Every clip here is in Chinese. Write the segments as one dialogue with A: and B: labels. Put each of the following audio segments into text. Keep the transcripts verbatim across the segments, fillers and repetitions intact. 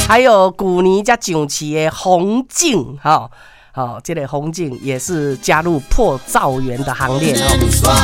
A: 还有古尼加上市的宏景哈。哦，这个宏景也是加入破兆元的行列哦。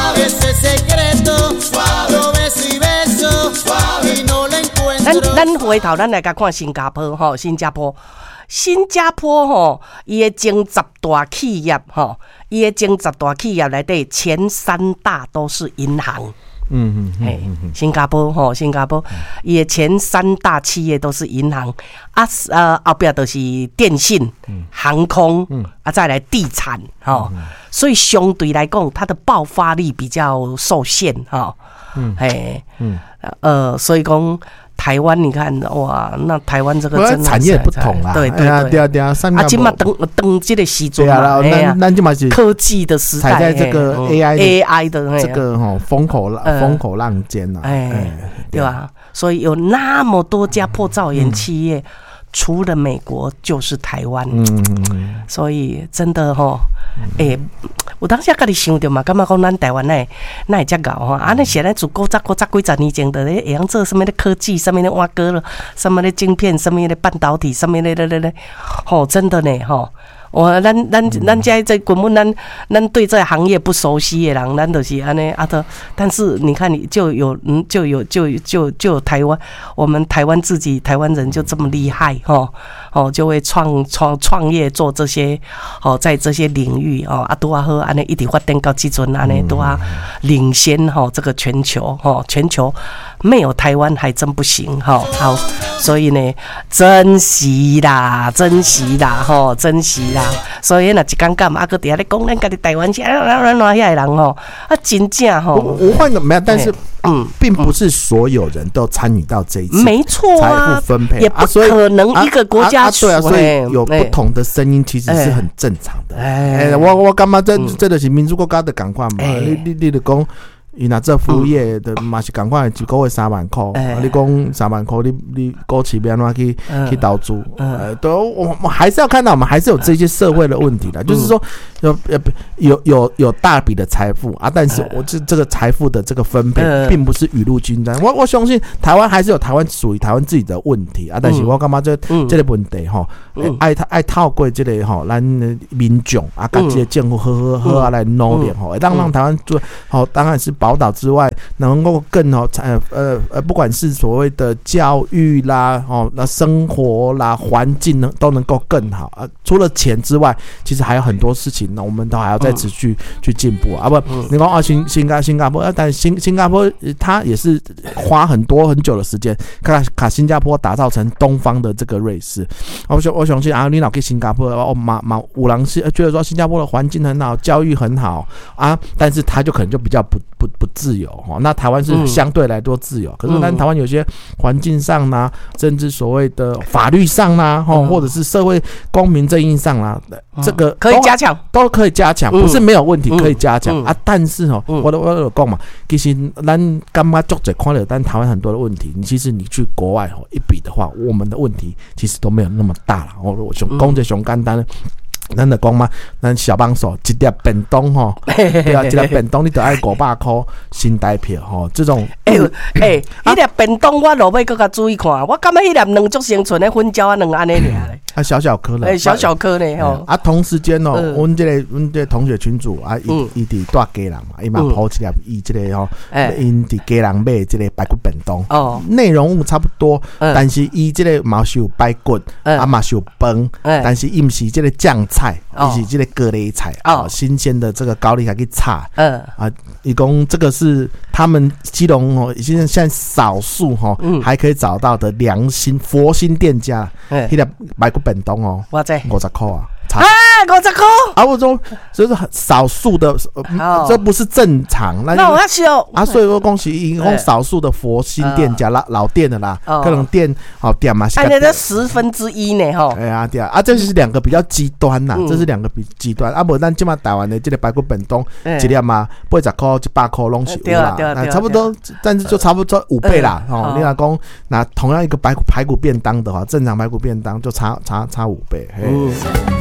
A: 咱咱回头咱来甲看新加坡吼，新加坡，新加坡吼，伊的前十大企业吼，伊的前十大企业内底前三大都是银行。嗯嗯嗯，新加坡吼，新加坡伊的前三大企业都是银行啊，呃后边都是电信、航空，啊再来地产吼，所以相对来讲，它的爆发力比较受限哈。嗯，嘿，嗯，呃，所以讲。台湾，你看哇，那台湾这个真的
B: 产业不同啦，
A: 对对对
B: 对啊对啊，
A: 啊，今嘛等等这个时阵嘛，
B: 咱咱今嘛是
A: 科技的时代，
B: 踩在这个 A I
A: A I 的
B: 这个吼风口风口浪尖呐，哎，
A: 对吧？所以有那么多家破兆元企业。除了美国就是台湾，嗯，所以真的吼，诶、欸，我当时甲你想着嘛，感觉讲咱台湾那那会遮搞吼，啊，那现在做古早古早几十年前的，会晓做什么的科技，什么的挖哥了，什么的晶片，什么的半导体，什么的的的的，吼，真的呢，吼。我咱咱咱家在根本咱咱对这行业不熟悉的人，咱就是安尼啊的。但是你看，你就有嗯，就有就就就有台湾，我们台湾自己台湾人就这么厉害哦哦，就会创创创业做这些哦，在这些领域哦啊，都啊好安尼一直发展到即阵安尼都啊领先哈、哦、这个全球哈、哦、全球没有台湾还真不行哈、哦、好，所以呢珍惜啦珍惜啦哈、哦、珍惜啦。所以若一讲讲啊，搁底下咧讲咱家己台湾是啊哪哪哪遐人吼啊，真正吼。
B: 我换个没有，但是嗯，并不是所有人都参与到这一次，
A: 没错啊，
B: 财富分配
A: 也不可能一个国家、
B: 啊啊啊、对啊，所以有不同的声音其实是很正常的。哎，欸、我我干嘛这这就是民主国家的赶快嘛？欸、你你你就讲。伊若做服务业的嘛是赶快一个月三万块、欸啊，你讲三万块，你你股市要安怎去、嗯、去投资？呃，都我我还是要看到，我们还是有这些社会的问题的，嗯、就是说有有有有大笔的财富啊，但是我这这个财富的这个分配，并不是雨露均沾。我我相信台湾还是有台湾属于台湾自己的问题啊，但是我感觉这、嗯、这个问题吼，嗯、爱爱透过这个吼，咱民众啊，跟这个政府好好好啊来努力吼，让让台湾做好，当然是。宝岛之外，能够更好，呃呃呃，不管是所谓的教育啦，哦，那生活啦、环境呢，都能够更好啊。除了钱之外，其实还有很多事情呢，我们都还要再持续去进步啊。不，你讲啊，新新加新加坡，但新新加坡它也是花很多很久的时间，看把新加坡打造成东方的这个瑞士。我想我相信啊，你老去新加坡，哦，马马五郎是觉得说新加坡的环境很好，教育很好啊，但是他就可能就比较不不。不自由哈，那台湾是相对来多自由，嗯、可是但台湾有些环境上啦，甚至所谓的法律上啦，哈、嗯，或者是社会公平正义上啦，嗯、这个
A: 可以加强，
B: 都可以加强，不是没有问题，嗯、可以加强、嗯、啊。但是哦，嗯、我都我有讲嘛，其实咱干嘛作者看了，但台湾很多的问题，你其实你去国外哦一比的话，我们的问题其实都没有那么大了。我我想讲这上简单的。咱就讲嘛，咱小帮手一粒便当吼，对啊，一粒便当你就要五百块新台票吼，这种
A: 诶诶，迄粒便当我落尾搁较注意看，我感觉迄粒两足成纯的粉椒啊，两安尼尔咧，
B: 啊小小颗咧，
A: 诶小小颗咧吼，
B: 啊同时间哦，阮这个阮这个同学群组啊，伊伊伫住家人嘛，伊嘛抛一粒伊这个吼，因伫家人买这个排骨便当，哦，内容物差不多，但是伊这个嘛是有排骨，啊嘛是有饭，但是伊毋是这个酱菜，伊是这个蛤蜊菜啊，新鲜的这个高丽还去炒，嗯啊，伊讲这个是他们基隆哦，现在现在少数哈，还可以找到的良心佛心店家，迄个排骨便当哦，
A: 我知
B: 五十块啊。
A: 啊，五十块
B: 啊！我说这是很少数的，呃、这不是正常。
A: 那我要修
B: 啊！所以说恭喜一共少数的佛心店家老老店的啦，各种店好店嘛，
A: 哎，这十分之一呢哈。
B: 哎呀，对啊，啊，这是两个比较极端呐，嗯、这是两个比极端。啊，无咱今嘛台湾的这个排骨便当一粒嘛，八十块、一百块拢是有啦，差不多，但是就差不多五倍啦。哦，嗯、你老公拿同样一个排骨排骨便当的话，正常排骨便当就差差差五倍。嗯